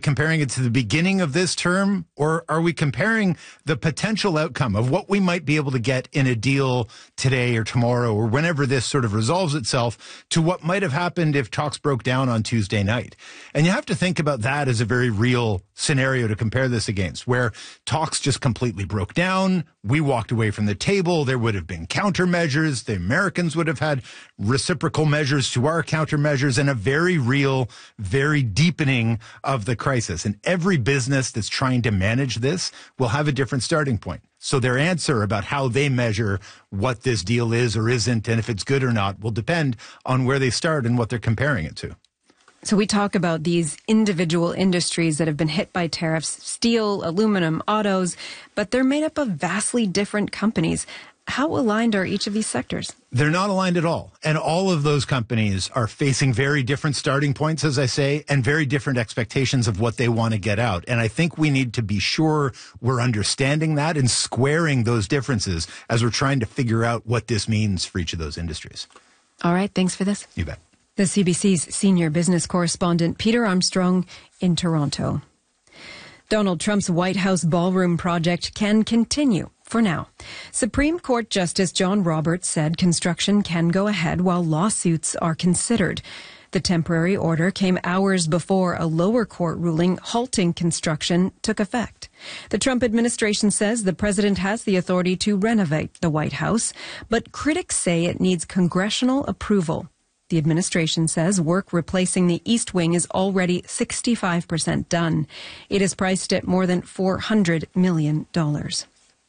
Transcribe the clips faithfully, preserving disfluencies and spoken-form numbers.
comparing it to the beginning of this term, or are we comparing the potential outcome of what we might be able to get in a deal today or tomorrow or whenever this sort of resolves itself to what might have happened if talks broke down on Tuesday night? And you have to think about that as a very real scenario to compare this against, where talks just completely broke down. We walked away from the table. There would have been countermeasures. The Americans would have had reciprocal measures to our countermeasures, and a very real, very deepening of the crisis. And every business that's trying to manage this will have a different starting point. So their answer about how they measure what this deal is or isn't, and if it's good or not, will depend on where they start and what they're comparing it to. So we talk about these individual industries that have been hit by tariffs, steel, aluminum, autos, but they're made up of vastly different companies. How aligned are each of these sectors? They're not aligned at all. And all of those companies are facing very different starting points, as I say, and very different expectations of what they want to get out. And I think we need to be sure we're understanding that and squaring those differences as we're trying to figure out what this means for each of those industries. All right. Thanks for this. You bet. The C B C's senior business correspondent, Peter Armstrong, in Toronto. Donald Trump's White House ballroom project can continue for now. Supreme Court Justice John Roberts said construction can go ahead while lawsuits are considered. The temporary order came hours before a lower court ruling halting construction took effect. The Trump administration says the president has the authority to renovate the White House, but critics say it needs congressional approval. The administration says work replacing the East Wing is already sixty-five percent done. It is priced at more than four hundred million dollars.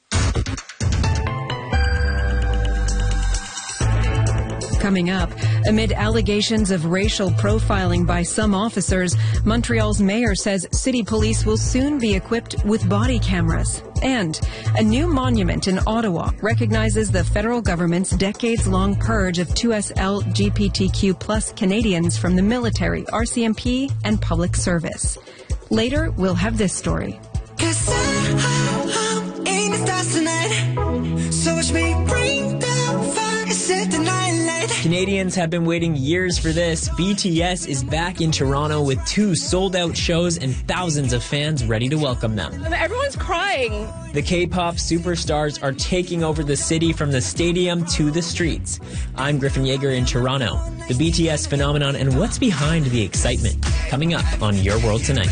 Coming up, amid allegations of racial profiling by some officers, Montreal's mayor says city police will soon be equipped with body cameras. And a new monument in Ottawa recognizes the federal government's decades-long purge of two S L G B T Q plus Canadians from the military, R C M P, and public service. Later, we'll have this story. Cause I, I'm in the stars tonight, so watch me bring the fire, set the night light. Canadians have been waiting years for this. B T S is back in Toronto with two sold-out shows and thousands of fans ready to welcome them. Everyone's crying. The K-pop superstars are taking over the city from the stadium to the streets. I'm Griffin Yeager in Toronto. The B T S phenomenon and what's behind the excitement. Coming up on Your World Tonight.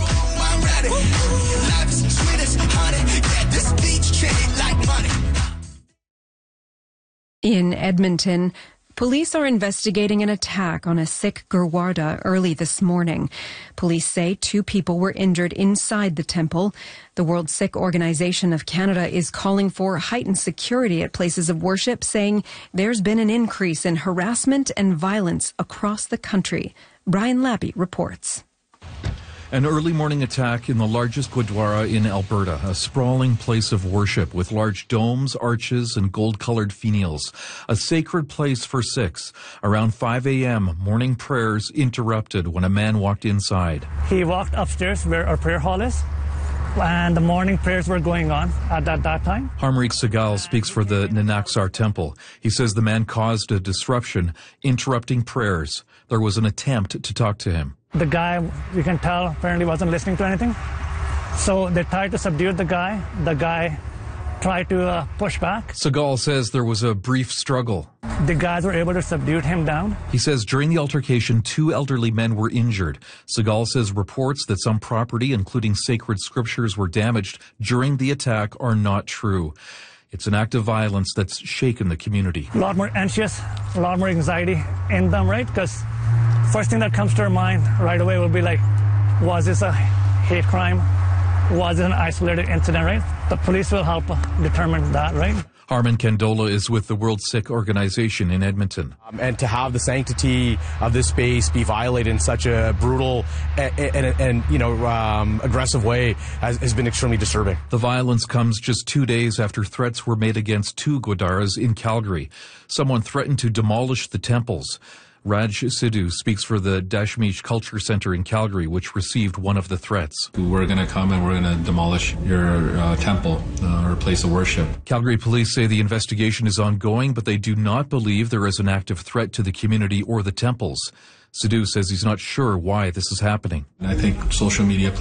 In Edmonton, police are investigating an attack on a Sikh Gurwara early this morning. Police say two people were injured inside the temple. The World Sikh Organization of Canada is calling for heightened security at places of worship, saying there's been an increase in harassment and violence across the country. Brian Labby reports. An early morning attack in the largest Gurdwara in Alberta, a sprawling place of worship with large domes, arches, and gold-colored finials. A sacred place for Sikhs. Around five a.m., morning prayers interrupted when a man walked inside. He walked upstairs where our prayer hall is, and the morning prayers were going on at that, that time. Harmrik Segal speaks for the Nanaksar Temple. He says the man caused a disruption, interrupting prayers. There was an attempt to talk to him. The guy, you can tell, apparently wasn't listening to anything. So they tried to subdue the guy. The guy tried to uh, push back. Segal says there was a brief struggle. The guys were able to subdue him down. He says during the altercation, two elderly men were injured. Segal says reports that some property, including sacred scriptures, were damaged during the attack are not true. It's an act of violence that's shaken the community. A lot more anxious, a lot more anxiety in them, right? Because first thing that comes to our mind right away will be like, was this a hate crime? Was it an isolated incident, right? The police will help determine that, right? Harman Kandola is with the World Sikh Organization in Edmonton. Um, and to have the sanctity of this space be violated in such a brutal and, and, and you know, um, aggressive way has, has been extremely disturbing. The violence comes just two days after threats were made against two Gurdwaras in Calgary. Someone threatened to demolish the temples. Raj Sidhu speaks for the Dashmesh Culture Center in Calgary, which received one of the threats. We're going to come and we're going to demolish your uh, temple uh, or place of worship. Calgary police say the investigation is ongoing, but they do not believe there is an active threat to the community or the temples. Sidhu says he's not sure why this is happening. I think social media plays